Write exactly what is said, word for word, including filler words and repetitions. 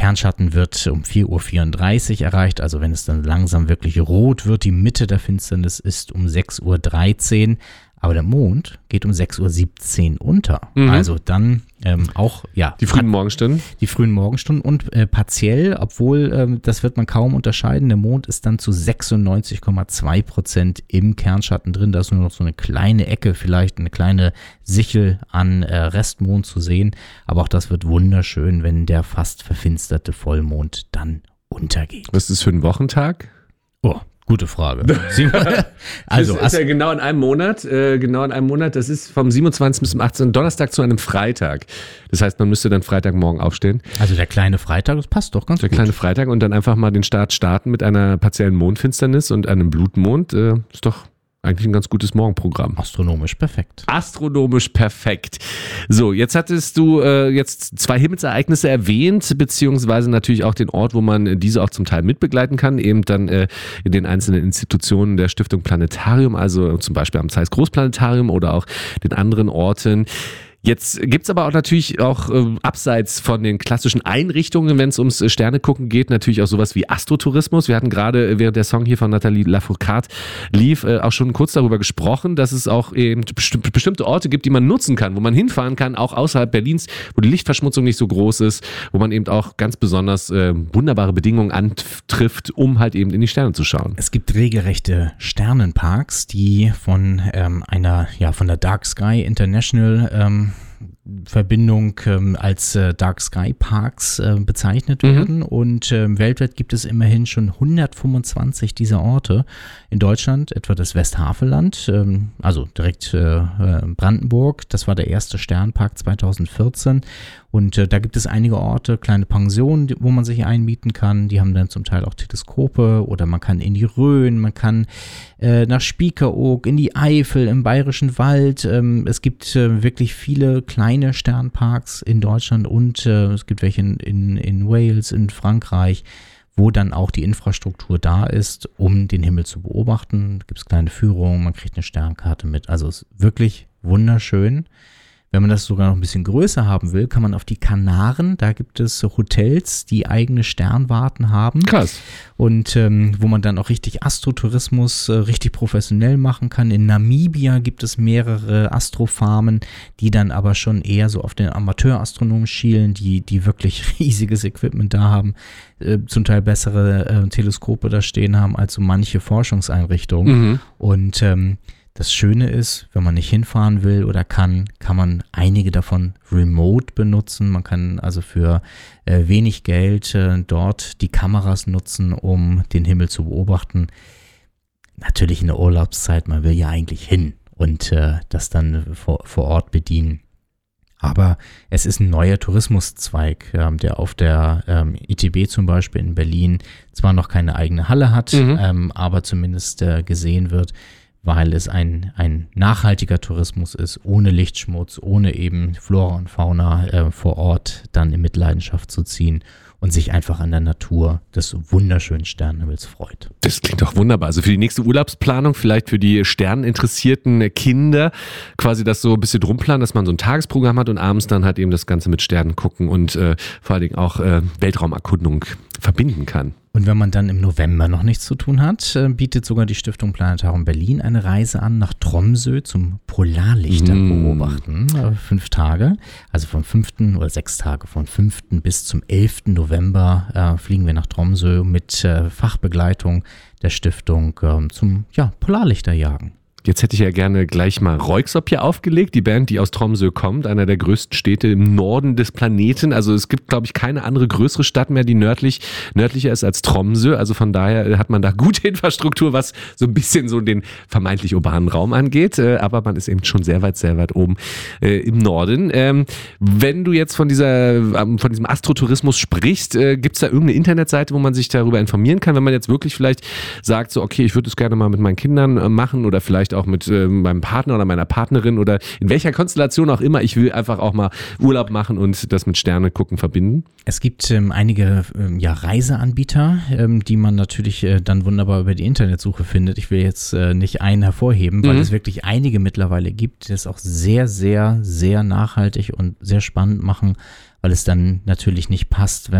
Kernschatten wird um vier Uhr vierunddreißig erreicht, also wenn es dann langsam wirklich rot wird, die Mitte der Finsternis ist um sechs Uhr dreizehn, aber der Mond geht um sechs Uhr siebzehn unter. Mhm. Also dann ähm, auch, ja. Die frühen Morgenstunden? Die frühen Morgenstunden und äh, partiell, obwohl, ähm, das wird man kaum unterscheiden, der Mond ist dann zu sechsundneunzig Komma zwei Prozent im Kernschatten drin. Da ist nur noch so eine kleine Ecke, vielleicht eine kleine Sichel an äh, Restmond zu sehen. Aber auch das wird wunderschön, wenn der fast verfinsterte Vollmond dann untergeht. Was ist das für ein Wochentag? Oh, gute Frage. Also, das ist ja genau in einem Monat, äh, genau in einem Monat, das ist vom siebenundzwanzigsten bis zum achtzehnten Donnerstag zu einem Freitag. Das heißt, man müsste dann Freitagmorgen aufstehen. Also der kleine Freitag, das passt doch ganz der gut. Der kleine Freitag und dann einfach mal den Start starten mit einer partiellen Mondfinsternis und einem Blutmond, äh, ist doch eigentlich ein ganz gutes Morgenprogramm. Astronomisch perfekt. Astronomisch perfekt. So, jetzt hattest du äh, jetzt zwei Himmelsereignisse erwähnt, beziehungsweise natürlich auch den Ort, wo man diese auch zum Teil mitbegleiten kann, eben dann äh, in den einzelnen Institutionen der Stiftung Planetarium, also zum Beispiel am Zeiss Großplanetarium oder auch den anderen Orten. Jetzt gibt's aber auch natürlich auch äh, abseits von den klassischen Einrichtungen, wenn es ums äh, Sternegucken geht, natürlich auch sowas wie Astrotourismus. Wir hatten gerade, äh, während der Song hier von Nathalie Lafourcade lief, äh, auch schon kurz darüber gesprochen, dass es auch eben besti- bestimmte Orte gibt, die man nutzen kann, wo man hinfahren kann, auch außerhalb Berlins, wo die Lichtverschmutzung nicht so groß ist, wo man eben auch ganz besonders äh, wunderbare Bedingungen antrifft, um halt eben in die Sterne zu schauen. Es gibt regelrechte Sternenparks, die von ähm, einer, ja, von der Dark Sky International ähm, Verbindung ähm, als äh, Dark Sky Parks äh, bezeichnet werden mhm. und ähm, weltweit gibt es immerhin schon hundertfünfundzwanzig dieser Orte. In Deutschland etwa das Westhaveland, ähm, also direkt äh, Brandenburg, das war der erste Sternpark zweitausendvierzehn und äh, da gibt es einige Orte, kleine Pensionen, die, wo man sich einmieten kann, die haben dann zum Teil auch Teleskope oder man kann in die Rhön, man kann äh, nach Spiekeroog, in die Eifel, im Bayerischen Wald, ähm, es gibt äh, wirklich viele kleine Sternparks in Deutschland und äh, es gibt welche in, in, in Wales, in Frankreich, wo dann auch die Infrastruktur da ist, um den Himmel zu beobachten. Da gibt es kleine Führungen, man kriegt eine Sternkarte mit. Also es ist wirklich wunderschön. Wenn man das sogar noch ein bisschen größer haben will, kann man auf die Kanaren, da gibt es Hotels, die eigene Sternwarten haben. Krass. Und ähm, wo man dann auch richtig Astrotourismus äh, richtig professionell machen kann. In Namibia gibt es mehrere Astrofarmen, die dann aber schon eher so auf den Amateurastronomen schielen, die, die wirklich riesiges Equipment da haben, äh, zum Teil bessere äh, Teleskope da stehen haben als so manche Forschungseinrichtungen. Mhm. Und ähm, das Schöne ist, wenn man nicht hinfahren will oder kann, kann man einige davon remote benutzen. Man kann also für äh, wenig Geld äh, dort die Kameras nutzen, um den Himmel zu beobachten. Natürlich in der Urlaubszeit, man will ja eigentlich hin und äh, das dann vor, vor Ort bedienen. Aber es ist ein neuer Tourismuszweig, ähm, der auf der ähm, I T B zum Beispiel in Berlin zwar noch keine eigene Halle hat, mhm. ähm, aber zumindest äh, gesehen wird, weil es ein, ein nachhaltiger Tourismus ist, ohne Lichtschmutz, ohne eben Flora und Fauna äh, vor Ort dann in Mitleidenschaft zu ziehen und sich einfach an der Natur des wunderschönen Sternenhimmels freut. Das klingt doch wunderbar. Also für die nächste Urlaubsplanung, vielleicht für die sterneninteressierten Kinder, quasi das so ein bisschen drum planen, dass man so ein Tagesprogramm hat und abends dann halt eben das Ganze mit Sternen gucken und äh, vor allen Dingen auch äh, Weltraumerkundung verbinden kann. Und wenn man dann im November noch nichts zu tun hat, bietet sogar die Stiftung Planetarium Berlin eine Reise an nach Tromsø zum Polarlichter beobachten. Mm. Fünf Tage, also vom fünften oder sechs Tage, von fünften bis zum elften November äh, fliegen wir nach Tromsø mit äh, Fachbegleitung der Stiftung äh, zum ja, Polarlichterjagen. Jetzt hätte ich ja gerne gleich mal Röyksopp hier aufgelegt, die Band, die aus Tromsø kommt, einer der größten Städte im Norden des Planeten. Also es gibt, glaube ich, keine andere größere Stadt mehr, die nördlich, nördlicher ist als Tromsø. Also von daher hat man da gute Infrastruktur, was so ein bisschen so den vermeintlich urbanen Raum angeht. Aber man ist eben schon sehr weit, sehr weit oben äh, im Norden. Ähm, wenn du jetzt von dieser, ähm, von diesem Astrotourismus sprichst, äh, gibt es da irgendeine Internetseite, wo man sich darüber informieren kann, wenn man jetzt wirklich vielleicht sagt, so okay, ich würde es gerne mal mit meinen Kindern äh, machen oder vielleicht auch mit äh, meinem Partner oder meiner Partnerin oder in welcher Konstellation auch immer. Ich will einfach auch mal Urlaub machen und das mit Sterne gucken verbinden. Es gibt ähm, einige ähm, ja, Reiseanbieter, ähm, die man natürlich äh, dann wunderbar über die Internetsuche findet. Ich will jetzt äh, nicht einen hervorheben, weil mhm. es wirklich einige mittlerweile gibt, die das auch sehr, sehr, sehr nachhaltig und sehr spannend machen, weil es dann natürlich nicht passt, wenn